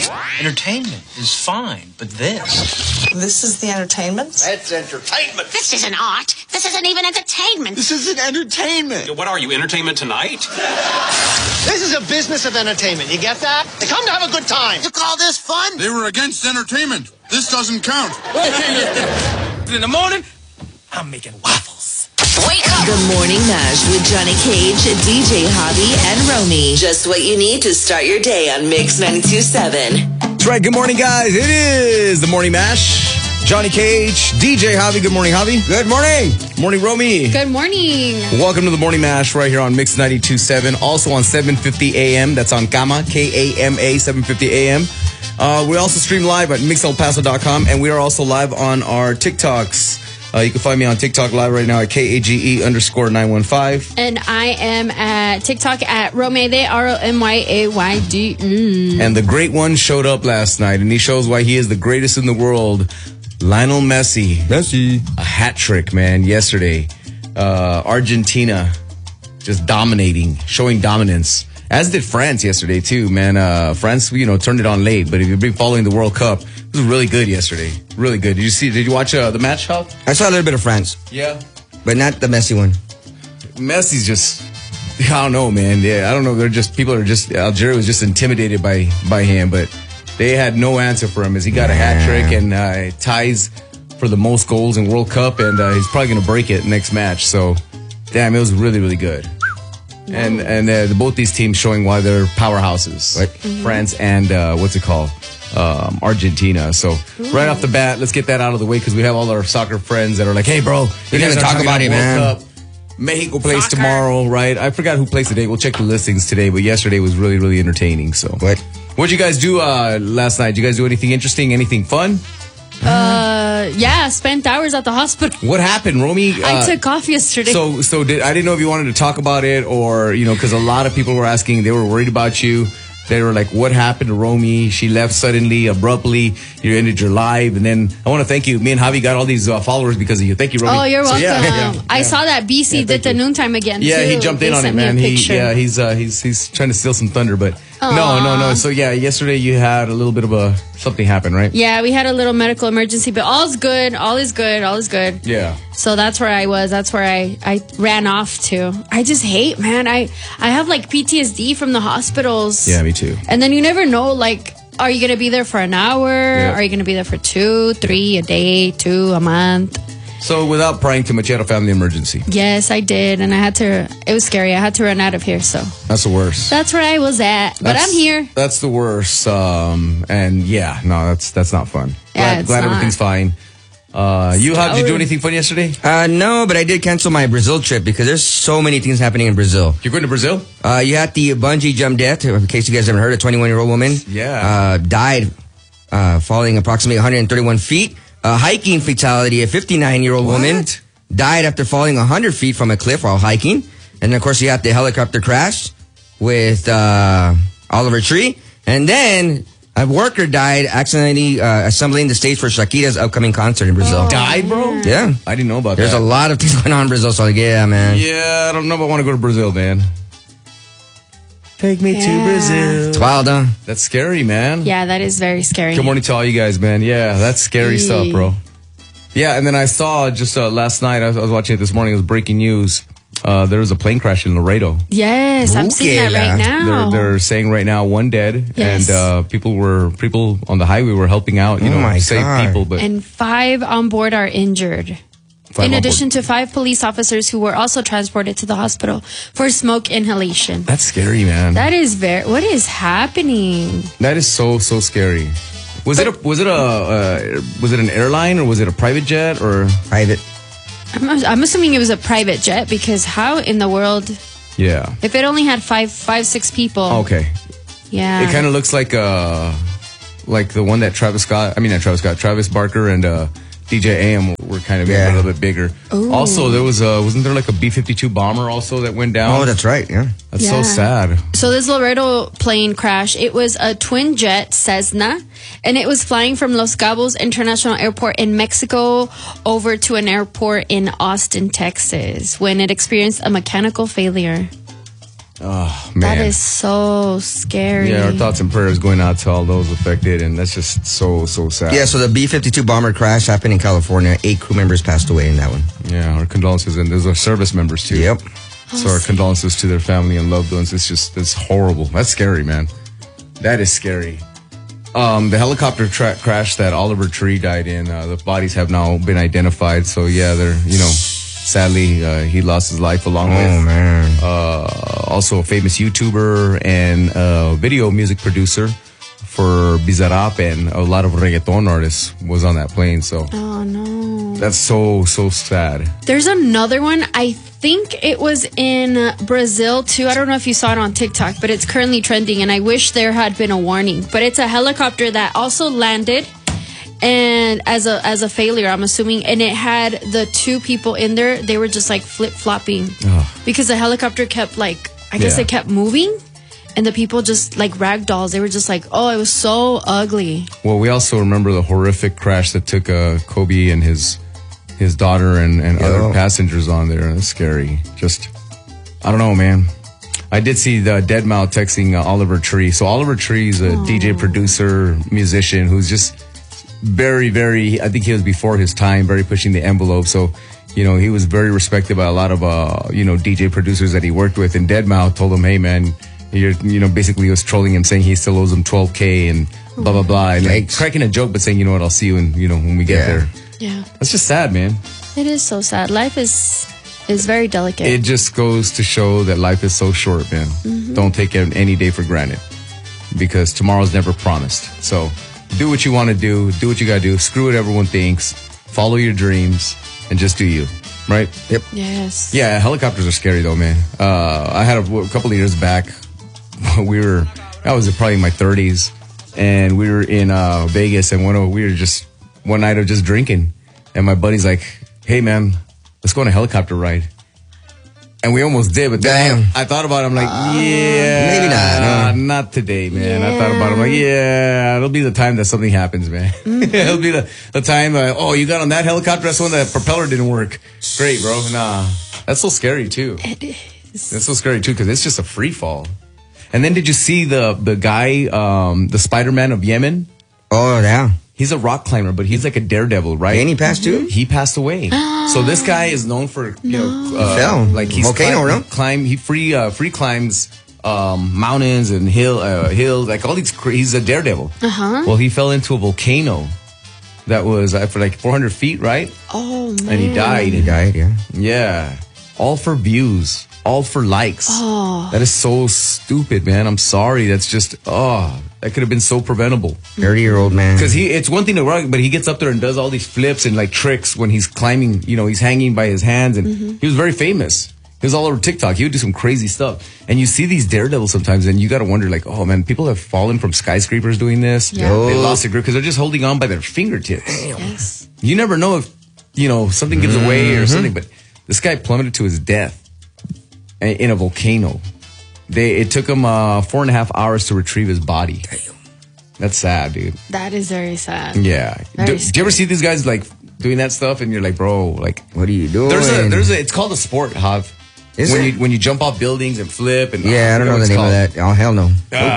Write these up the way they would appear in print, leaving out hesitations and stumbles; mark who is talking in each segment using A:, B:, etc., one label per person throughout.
A: Entertainment is fine, but this...
B: This is the entertainment?
C: That's entertainment.
D: This isn't art. This isn't even entertainment.
C: This isn't entertainment.
A: What are you, Entertainment Tonight?
C: This is a business of entertainment. You get that? They come to have a good time.
D: You call this fun?
E: They were against entertainment. This doesn't count.
A: In the morning, I'm making waffles.
D: Wake up!
F: The Morning Mash with Johnny Cage, DJ Hobby, and Romy. Just what you need to start your day on Mix 92.7.
G: That's right. Good morning, guys. It is the Morning Mash. Johnny Cage, DJ Hobby. Good morning, Hobby.
H: Good morning.
G: Morning, Romy.
I: Good morning.
G: Welcome to the Morning Mash right here on Mix 92.7. Also on 750 AM. That's on Kama, K-A-M-A, 750 AM. We also stream live at mixelpaso.com, and we are also live on our TikToks. You can find me on TikTok live right now at KAGE_915.
I: And I am at TikTok at Romayde, ROMYAYD.
G: And the great one showed up last night, and he shows why he is the greatest in the world. Lionel Messi.
H: Messi.
G: A hat trick, man, yesterday. Argentina just dominating, showing dominance. As did France yesterday, too, man. France, turned it on late. But if you've been following the World Cup, it was really good yesterday. Really good. Did you watch the match, Hop?
H: I saw a little bit of France.
G: Yeah.
H: But not the Messi one.
G: Messi's just, I don't know, man. Yeah, I don't know. Algeria was just intimidated by him, but they had no answer for him as he got a hat trick and ties for the most goals in World Cup, and he's probably going to break it next match. So, damn, it was really, really good. And both these teams showing why they're powerhouses, like France and Argentina. So right off the bat, let's get that out of the way because we have all our soccer friends that are like, "Hey, bro,
H: you're gonna talk about it, man."
G: Cup. Mexico plays tomorrow, right? I forgot who plays today. We'll check the listings today, but yesterday was really, really entertaining. So what'd you guys do last night? Did you guys do anything interesting? Anything fun?
I: Yeah, spent hours at the hospital.
G: What happened, Romy?
I: I took off yesterday.
G: So I didn't know if you wanted to talk about it or, because a lot of people were asking, they were worried about you. They were like, what happened to Romy? She left suddenly, abruptly. You ended your live. And then I want to thank you. Me and Javi got all these followers because of you. Thank you, Romy.
I: Oh, you're welcome.
G: Yeah.
I: I saw that BC did the noontime again,
G: Yeah,
I: too.
G: he jumped in on it, man. He's trying to steal some thunder, but no. So yeah, yesterday you had a little bit of something happen, right?
I: Yeah, we had a little medical emergency, but all is good.
G: Yeah.
I: So that's where I was. That's where I ran off to. I just hate, man. I have like PTSD from the hospitals.
G: Yeah, me too.
I: And then you never know, like, are you going to be there for an hour?
G: Yeah.
I: Are you going to be there for 2, 3, a day, 2, a month?
G: So without prying too much, you had a family emergency.
I: Yes, I did. And it was scary. I had to run out of here. So
G: that's the worst.
I: That's where I was at. But I'm here.
G: That's the worst. And yeah, no, that's not fun.
I: Yeah,
G: glad everything's fine. Did you do anything fun yesterday?
H: No, but I did cancel my Brazil trip because there's so many things happening in Brazil.
G: You're going to Brazil?
H: You had the bungee jump death. In case you guys haven't heard, a 21-year-old woman died falling approximately 131 feet. A hiking fatality, a 59-year-old woman died after falling 100 feet from a cliff while hiking. And, of course, you had the helicopter crash with Oliver Tree. And then a worker died accidentally assembling the stage for Shakira's upcoming concert in Brazil.
G: Died, bro?
H: Yeah.
G: I didn't know about
H: There's
G: that.
H: a lot of things going on in Brazil, so yeah, man.
G: Yeah, I don't know if I want to go to Brazil, man. Take me to Brazil.
H: It's wild, huh?
G: That's scary, man.
I: Yeah, that is very scary.
G: Good morning to all you guys, man. Yeah, that's scary stuff, bro. Yeah, and then I saw just last night, I was watching it this morning, it was breaking news. There was a plane crash in Laredo.
I: Yes, I'm seeing that right now.
G: They're saying right now 1 dead,
I: yes.
G: And people on the highway were helping out, save people. But
I: and 5 on board are injured. In addition to 5 police officers who were also transported to the hospital for smoke inhalation.
G: That's scary, man.
I: That is what is happening?
G: That is so scary. Was it an airline or was it a private jet or
H: private?
I: I'm assuming it was a private jet because how in the world?
G: Yeah.
I: If it only had 6 people.
G: Okay.
I: Yeah.
G: It kind of looks like the one that Travis Barker and DJ AM were kind of a little bit bigger. Ooh. Also, there was wasn't there like a B-52 bomber also that went down?
H: Oh, that's right. Yeah.
G: That's so sad.
I: So this Laredo plane crash, it was a twin jet Cessna, and it was flying from Los Cabos International Airport in Mexico over to an airport in Austin, Texas, when it experienced a mechanical failure.
G: Oh, man.
I: That is so scary.
G: Yeah, our thoughts and prayers going out to all those affected, and that's just so sad.
H: Yeah, so the B-52 bomber crash happened in California. 8 crew members passed away in that one.
G: Yeah, our condolences, and there's our service members too.
H: Yep.
G: So our condolences to their family and loved ones. It's horrible. That's scary, man. That is scary. The helicopter crash that Oliver Tree died in, the bodies have now been identified. So yeah, they're, sadly, he lost his life along with,
H: man.
G: Also a famous YouTuber and video music producer for Bizarrap, and a lot of reggaeton artists was on that plane. So
I: Oh, no.
G: that's so sad.
I: There's another one. I think it was in Brazil too. I don't know if you saw it on TikTok, but it's currently trending, and I wish there had been a warning. But it's a helicopter that also landed, and as a failure, I'm assuming, and it had the 2 people in there. They were just like flip-flopping because the helicopter kept it kept moving, and the people just like ragdolls. They were just like, oh, it was so ugly.
G: Well, we also remember the horrific crash that took Kobe and his daughter and other passengers on there. It's scary. Just, I don't know, man. I did see the Deadmau texting Oliver Tree. So Oliver Tree is a DJ, producer, musician who's just very, very, I think he was before his time, very pushing the envelope. So, he was very respected by a lot of, DJ producers that he worked with. And Deadmau told him, hey, man, basically he was trolling him, saying he still owes him $12K and blah, blah, blah. And like cracking a joke, but saying, you know what, I'll see you when we get there.
I: Yeah.
G: That's just sad, man.
I: It is so sad. Life is very delicate.
G: It just goes to show that life is so short, man.
I: Mm-hmm.
G: Don't take any day for granted, because tomorrow's never promised. So do what you want to do what you got to do. Screw what everyone thinks. Follow your dreams and just do you. Right? Yep.
I: Yes.
G: Yeah, helicopters are scary though, man. I had a couple of years back. I was probably in my 30s, and we were in Vegas, and one night of just drinking, and my buddy's like, hey man, let's go on a helicopter ride. And we almost did, but then I thought about it. I'm like, yeah,
H: maybe not.
G: Not today, man. I thought about it. I'm like, yeah, it'll be the time that something happens, man. It'll be the time, you got on that helicopter, that's when the propeller didn't work. Great, bro. Nah, that's so scary too.
I: It is.
G: That's so scary too, because it's just a free fall. And then did you see the guy, the Spider-Man of Yemen?
H: Oh, yeah.
G: He's a rock climber, but he's like a daredevil, right?
H: And he passed too?
G: He passed away. So this guy is known for, like he's
H: volcano,
G: he free climbs mountains and hills, like all these. He's a daredevil. Well, he fell into a volcano that was for like 400 feet, right?
I: Oh man!
G: And he died.
H: Yeah.
G: Yeah, all for views, all for likes.
I: Oh.
G: That is so stupid, man. I'm sorry. That's just that could have been so preventable.
H: 30-year-old man.
G: Because it's one thing to rock, but he gets up there and does all these flips and like tricks when he's climbing. He's hanging by his hands, and he was very famous. He was all over TikTok. He would do some crazy stuff. And you see these daredevils sometimes, and you got to wonder, like, oh man, people have fallen from skyscrapers doing this.
I: Yeah.
G: They lost their grip because they're just holding on by their fingertips.
I: Yes.
G: You never know if something gives away or something. But this guy plummeted to his death in a volcano. It took him 4.5 hours to retrieve his body. Damn. That's sad, dude.
I: That is very sad.
G: Yeah. Do you ever see these guys like doing that stuff, and you're like, bro, like,
H: what are you doing?
G: It's called a sport, Hav. When you jump off buildings and flip and
H: I don't know the name of that. Oh hell no.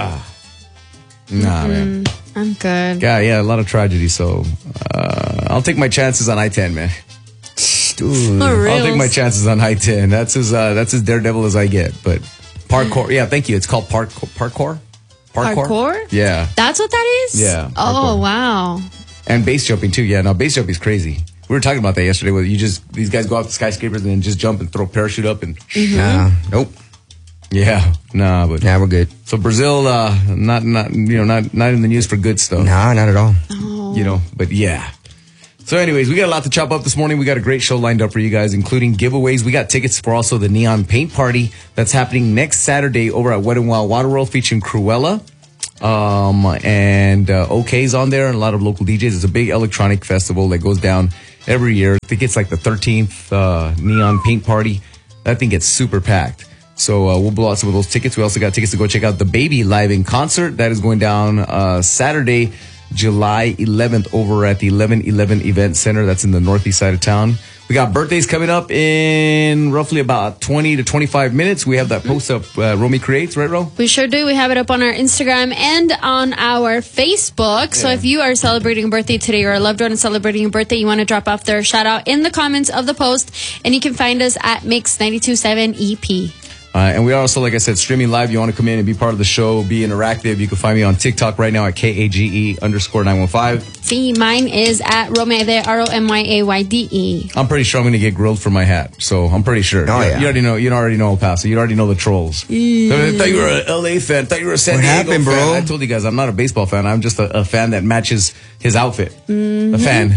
G: Nah, man.
I: I'm good.
G: Yeah, a lot of tragedy. So I'll take my chances on I-10, man.
H: Dude.
G: I'll take my chances on I-10. That's as daredevil as I get. But parkour, yeah, thank you. It's called parkour.
I: Parkour?
G: Yeah.
I: That's what that is?
G: Yeah.
I: Oh, wow.
G: And base jumping too. Yeah, no, base jumping is crazy. We were talking about that yesterday. Where these guys go off the skyscrapers and then just jump and throw a parachute up and.
H: Nope.
G: Yeah, nah, but
H: we're good.
G: So Brazil, not in the news for good stuff.
H: Nah, not at all.
I: Oh.
G: But yeah. So anyways, we got a lot to chop up this morning. We got a great show lined up for you guys, including giveaways. We got tickets for also the Neon Paint Party that's happening next Saturday over at Wet n Wild Water World, featuring Cruella. And OK's on there and a lot of local DJs. It's a big electronic festival that goes down every year. I think it's like the 13th Neon Paint Party. That thing gets super packed. So we'll blow out some of those tickets. We also got tickets to go check out the Baby live in concert. That is going down Saturday, July 11th over at the 1111 Event Center. That's in the northeast side of town. We got birthdays coming up in roughly about 20 to 25 minutes. We have that post up Romy Creates, right, Ro?
I: We sure do. We have it up on our Instagram and on our Facebook. So if you are celebrating a birthday today or a loved one is celebrating a birthday, you want to drop off their shout out in the comments of the post. And you can find us at Mix 92.7 EP.
G: And we are also, like I said, streaming live. You want to come in and be part of the show, be interactive. You can find me on TikTok right now at KAGE_915.
I: See, mine is at Romayde, ROMYAYDE.
G: I'm pretty sure I'm going to get grilled for my hat. So I'm pretty sure.
H: Oh, yeah.
G: You already know. You already know El Paso. You already know the trolls. I thought you were an LA fan. I thought you were a San Diego
H: happened,
G: fan.
H: bro?
G: I told you guys I'm not a baseball fan. I'm just a fan that matches his outfit. A fan.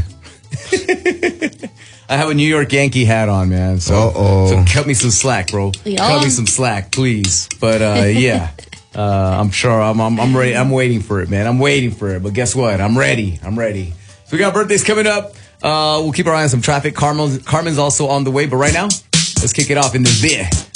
G: I have a New York Yankee hat on, man. So cut me some slack, bro.
I: Yeah.
G: Cut me some slack, please. But yeah, I'm sure I'm ready. I'm waiting for it, man. I'm waiting for it. But guess what? I'm ready. I'm ready. So we got birthdays coming up. We'll keep our eye on some traffic. Carmen's also on the way. But right now, let's kick it off in this beer.